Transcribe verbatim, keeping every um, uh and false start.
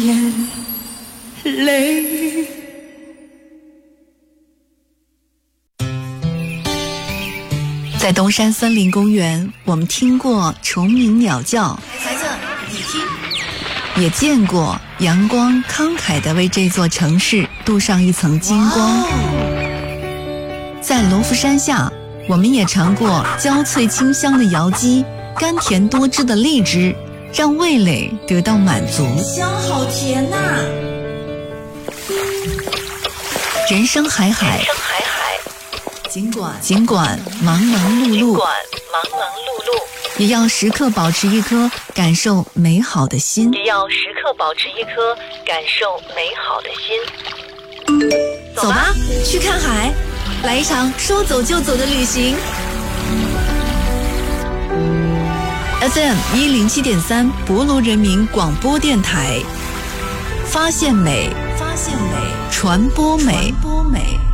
眼泪。在东山森林公园，我们听过虫鸣鸟叫， 孩子，你听， 也见过阳光慷慨地为这座城市镀上一层金光。在罗浮山下，我们也尝过焦脆清香的瑶姬，甘甜多汁的荔枝，让味蕾得到满足。 香好甜呐、啊！ 人生海海，尽管尽管忙忙碌碌， 尽管忙忙碌碌， 也要时刻保持一颗感受美好的心， 也要时刻保持一颗感受美好的心。 走吧，去看海，来一场说走就走的旅行。F M 一零七点三，博罗人民广播电台，发现美，发现美，传播美，传播美。